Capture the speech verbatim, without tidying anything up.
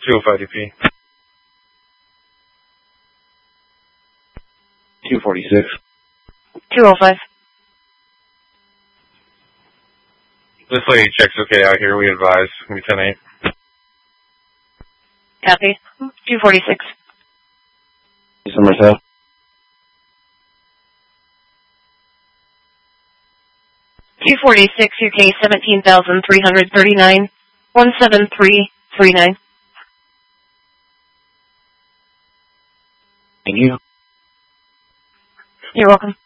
two oh five D P. two forty-six. two oh five. This lady checks okay out here. We advise. We ten eight. Copy. two forty-six. Somerset. two forty-six, U K seventeen thousand three hundred thirty-nine, one seven three three nine. Thank you. You're welcome.